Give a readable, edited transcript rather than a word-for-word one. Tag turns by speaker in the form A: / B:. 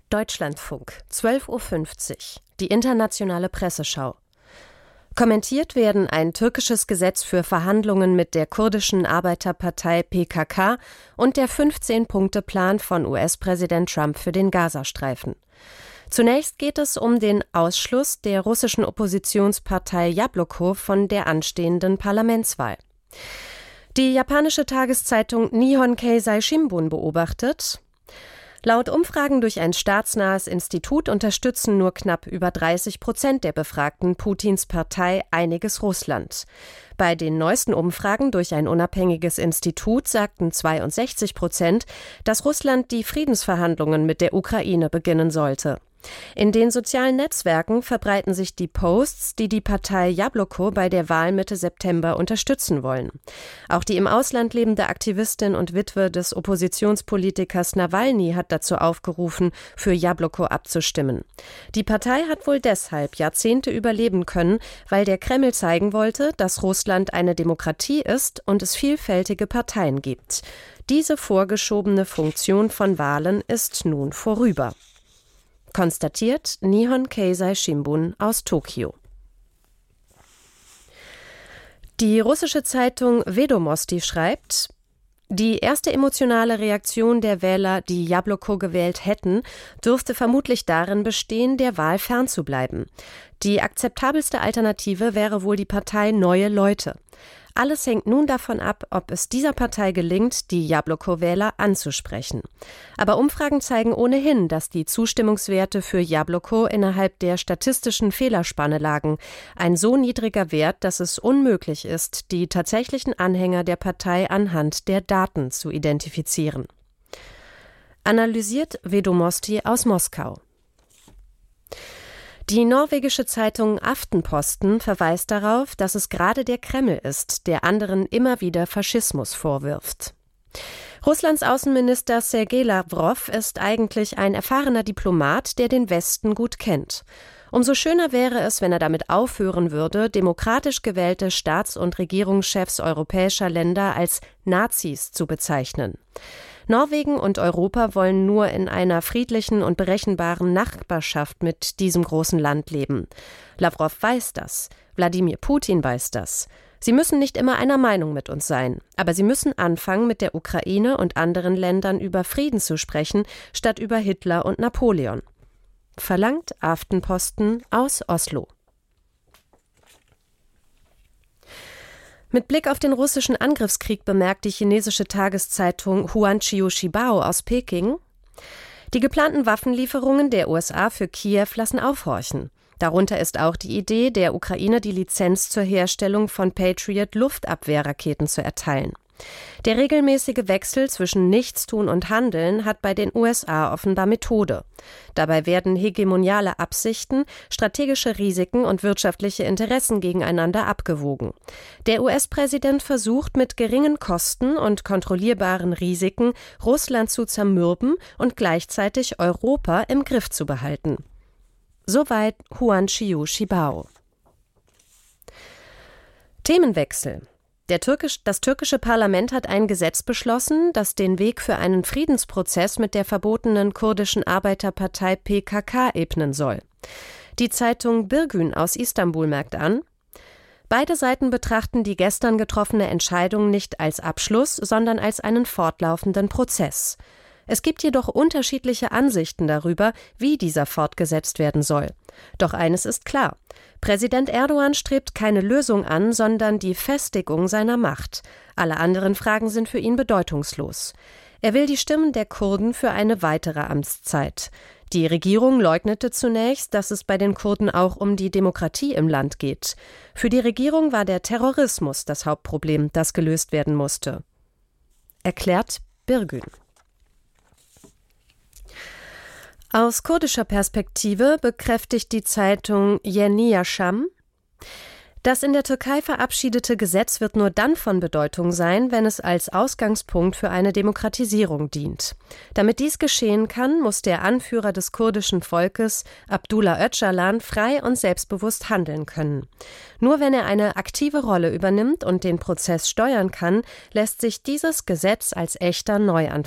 A: Deutschlandfunk, 12:50 Uhr, die internationale Presseschau. Kommentiert werden ein türkisches Gesetz für Verhandlungen mit der kurdischen Arbeiterpartei PKK und der 15-Punkte-Plan von US-Präsident Trump für den Gazastreifen. Zunächst geht es um den Ausschluss der russischen Oppositionspartei Jabloko von der anstehenden Parlamentswahl. Die japanische Tageszeitung Nihon Keizai Shimbun beobachtet: Laut Umfragen durch ein staatsnahes Institut unterstützen nur knapp über 30% der Befragten Putins Partei Einiges Russland. Bei den neuesten Umfragen durch ein unabhängiges Institut sagten 62%, dass Russland die Friedensverhandlungen mit der Ukraine beginnen sollte. In den sozialen Netzwerken verbreiten sich die Posts, die die Partei Jabloko bei der Wahl Mitte September unterstützen wollen. Auch die im Ausland lebende Aktivistin und Witwe des Oppositionspolitikers Nawalny hat dazu aufgerufen, für Jabloko abzustimmen. Die Partei hat wohl deshalb Jahrzehnte überleben können, weil der Kreml zeigen wollte, dass Russland eine Demokratie ist und es vielfältige Parteien gibt. Diese vorgeschobene Funktion von Wahlen ist nun vorüber. Konstatiert Nihon Keizai Shimbun aus Tokio. Die russische Zeitung Vedomosti schreibt: Die erste emotionale Reaktion der Wähler, die Jabloko gewählt hätten, dürfte vermutlich darin bestehen, der Wahl fernzubleiben. Die akzeptabelste Alternative wäre wohl die Partei Neue Leute. Alles hängt nun davon ab, ob es dieser Partei gelingt, die Jabloko-Wähler anzusprechen. Aber Umfragen zeigen ohnehin, dass die Zustimmungswerte für Jabloko innerhalb der statistischen Fehlerspanne lagen. Ein so niedriger Wert, dass es unmöglich ist, die tatsächlichen Anhänger der Partei anhand der Daten zu identifizieren. Analysiert Vedomosti aus Moskau. Die norwegische Zeitung Aftenposten verweist darauf, dass es gerade der Kreml ist, der anderen immer wieder Faschismus vorwirft. Russlands Außenminister Sergei Lavrov ist eigentlich ein erfahrener Diplomat, der den Westen gut kennt. Umso schöner wäre es, wenn er damit aufhören würde, demokratisch gewählte Staats- und Regierungschefs europäischer Länder als Nazis zu bezeichnen. Norwegen und Europa wollen nur in einer friedlichen und berechenbaren Nachbarschaft mit diesem großen Land leben. Lavrov weiß das. Wladimir Putin weiß das. Sie müssen nicht immer einer Meinung mit uns sein, aber sie müssen anfangen, mit der Ukraine und anderen Ländern über Frieden zu sprechen, statt über Hitler und Napoleon. Verlangt Aftenposten aus Oslo. Mit Blick auf den russischen Angriffskrieg bemerkt die chinesische Tageszeitung Huanqiu Shibao aus Peking: Die geplanten Waffenlieferungen der USA für Kiew lassen aufhorchen. Darunter ist auch die Idee, der Ukraine die Lizenz zur Herstellung von Patriot-Luftabwehrraketen zu erteilen. Der regelmäßige Wechsel zwischen Nichtstun und Handeln hat bei den USA offenbar Methode. Dabei werden hegemoniale Absichten, strategische Risiken und wirtschaftliche Interessen gegeneinander abgewogen. Der US-Präsident versucht mit geringen Kosten und kontrollierbaren Risiken, Russland zu zermürben und gleichzeitig Europa im Griff zu behalten. Soweit Huanqiu Shibao. Themenwechsel. Das türkische Parlament hat ein Gesetz beschlossen, das den Weg für einen Friedensprozess mit der verbotenen kurdischen Arbeiterpartei PKK ebnen soll. Die Zeitung Birgün aus Istanbul merkt an: Beide Seiten betrachten die gestern getroffene Entscheidung nicht als Abschluss, sondern als einen fortlaufenden Prozess. Es gibt jedoch unterschiedliche Ansichten darüber, wie dieser fortgesetzt werden soll. Doch eines ist klar: Präsident Erdogan strebt keine Lösung an, sondern die Festigung seiner Macht. Alle anderen Fragen sind für ihn bedeutungslos. Er will die Stimmen der Kurden für eine weitere Amtszeit. Die Regierung leugnete zunächst, dass es bei den Kurden auch um die Demokratie im Land geht. Für die Regierung war der Terrorismus das Hauptproblem, das gelöst werden musste. Erklärt Birgün. Aus kurdischer Perspektive bekräftigt die Zeitung Yeni Yaşam: Das in der Türkei verabschiedete Gesetz wird nur dann von Bedeutung sein, wenn es als Ausgangspunkt für eine Demokratisierung dient. Damit dies geschehen kann, muss der Anführer des kurdischen Volkes, Abdullah Öcalan, frei und selbstbewusst handeln können. Nur wenn er eine aktive Rolle übernimmt und den Prozess steuern kann, lässt sich dieses Gesetz als echter Neuanfang